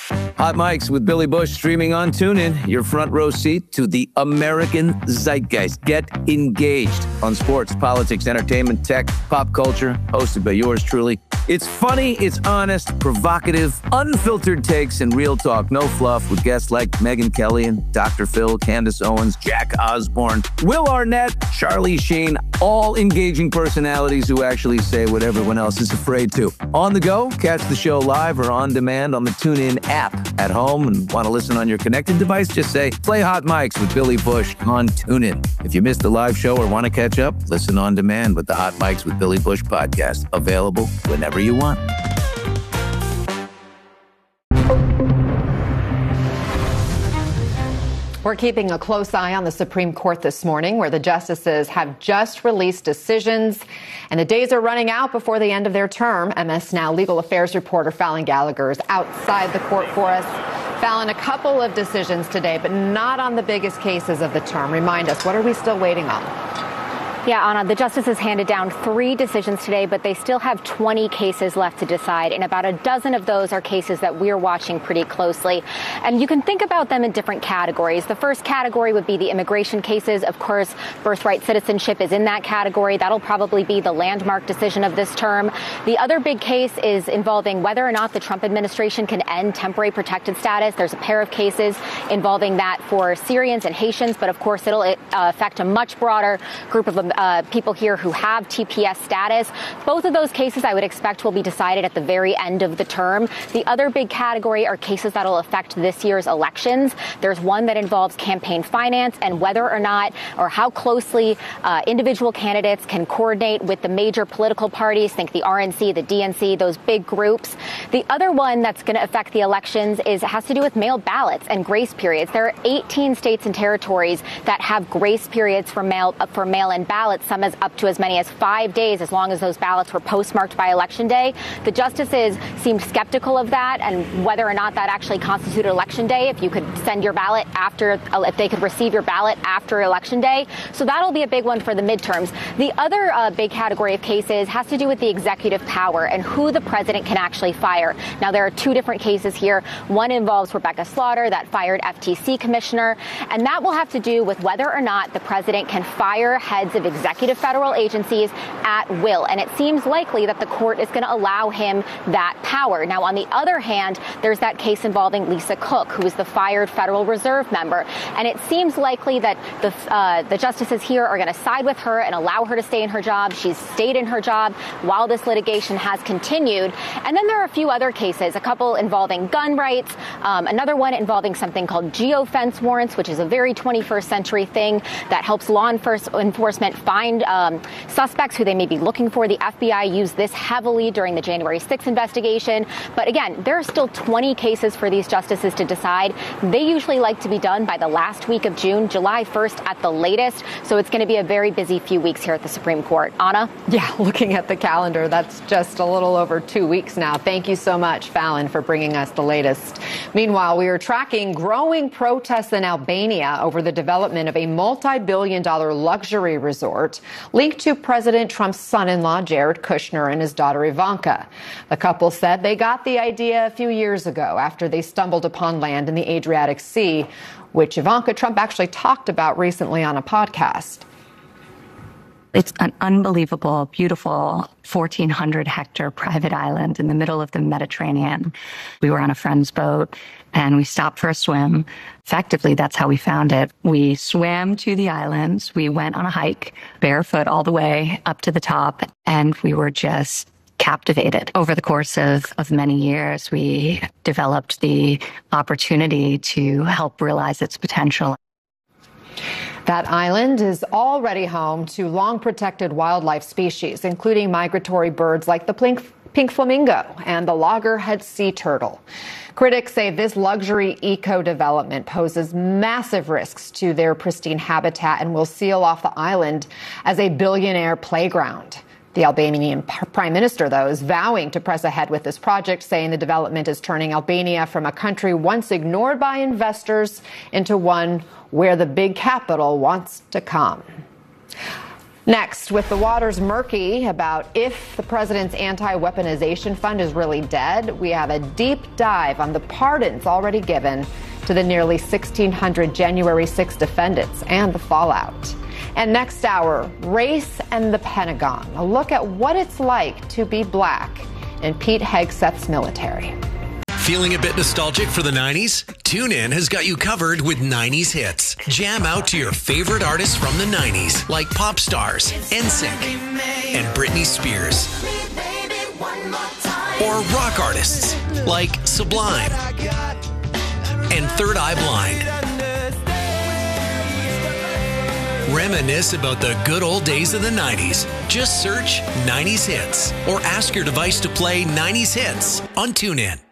Hot Mics with Billy Bush streaming on TuneIn. Your front row seat to the American zeitgeist. Get engaged on sports, politics, entertainment, tech, pop culture. Hosted by yours truly. It's funny, it's honest, provocative, unfiltered takes, and real talk. No fluff with guests like Megyn Kelly and Dr. Phil, Candace Owens, Jack Osborne, Will Arnett, Charlie Sheen. All engaging personalities who actually say what everyone else is afraid to. On the go, catch the show live or on demand on the TuneIn app. At home and want to listen on your connected device, just say, play Hot Mics with Billy Bush on TuneIn. If you missed the live show or want to catch up, listen on demand with the Hot Mics with Billy Bush podcast. Available whenever you want. We're keeping a close eye on the Supreme Court this morning, where the justices have just released decisions, and the days are running out before the end of their term. MS Now legal affairs reporter Fallon Gallagher is outside the court for us. Fallon, a couple of decisions today, but not on the biggest cases of the term. Remind us, what are we still waiting on? Yeah, Anna, the justices handed down 3 decisions today, but they still have 20 cases left to decide. And about a dozen of those are cases that we're watching pretty closely. And you can think about them in different categories. The first category would be the immigration cases. Of course, birthright citizenship is in that category. That'll probably be the landmark decision of this term. The other big case is involving whether or not the Trump administration can end temporary protected status. There's a pair of cases involving that for Syrians and Haitians, but of course it'll affect a much broader group of people here who have TPS status. Both of those cases I would expect will be decided at the very end of the term. The other big category are cases that will affect this year's elections. There's one that involves campaign finance and whether or not or how closely individual candidates can coordinate with the major political parties. Think the RNC, the DNC, those big groups. The other one that's going to affect the elections has to do with mail ballots and grace periods. There are 18 states and territories that have grace periods for mail-in ballots. Some up to as many as 5 days, as long as those ballots were postmarked by Election Day. The justices seemed skeptical of that and whether or not that actually constituted Election Day, if you could send your ballot if they could receive your ballot after Election Day. So that'll be a big one for the midterms. The other big category of cases has to do with the executive power and who the president can actually fire. Now, there are 2 different cases here. One involves Rebecca Slaughter, that fired FTC commissioner, and that will have to do with whether or not the president can fire heads of executive federal agencies at will. And it seems likely that the court is going to allow him that power. Now, on the other hand, there's that case involving Lisa Cook, who is the fired Federal Reserve member. And it seems likely that the justices here are going to side with her and allow her to stay in her job. She's stayed in her job while this litigation has continued. And then there are a few other cases, a couple involving gun rights, another one involving something called geofence warrants, which is a very 21st century thing that helps law enforcement find suspects who they may be looking for. The FBI used this heavily during the January 6th investigation. But again, there are still 20 cases for these justices to decide. They usually like to be done by the last week of June, July 1st at the latest. So it's going to be a very busy few weeks here at the Supreme Court. Anna? Yeah, looking at the calendar, that's just a little over 2 weeks now. Thank you so much, Fallon, for bringing us the latest. Meanwhile, we are tracking growing protests in Albania over the development of a multi-billion-dollar luxury resort linked to President Trump's son-in-law, Jared Kushner, and his daughter, Ivanka. The couple said they got the idea a few years ago after they stumbled upon land in the Adriatic Sea, which Ivanka Trump actually talked about recently on a podcast. It's an unbelievable, beautiful 1,400-hectare private island in the middle of the Mediterranean. We were on a friend's boat, and we stopped for a swim. Effectively, that's how we found it. We swam to the islands. We went on a hike, barefoot all the way up to the top, and we were just captivated. Over the course of many years, we developed the opportunity to help realize its potential. That island is already home to long-protected wildlife species, including migratory birds like the pink flamingo and the loggerhead sea turtle. Critics say this luxury eco-development poses massive risks to their pristine habitat and will seal off the island as a billionaire playground. The Albanian prime minister, though, is vowing to press ahead with this project, saying the development is turning Albania from a country once ignored by investors into one where the big capital wants to come. Next, with the waters murky about if the president's anti-weaponization fund is really dead, we have a deep dive on the pardons already given to the nearly 1,600 January 6 defendants and the fallout. And next hour, race and the Pentagon, a look at what it's like to be black in Pete Hegseth's military. Feeling a bit nostalgic for the 90s? TuneIn has got you covered with 90s hits. Jam out to your favorite artists from the 90s, like pop stars, NSYNC, and Britney Spears. Or rock artists, like Sublime and Third Eye Blind. Reminisce about the good old days of the 90s. Just search 90s Hits or ask your device to play 90s Hits on TuneIn.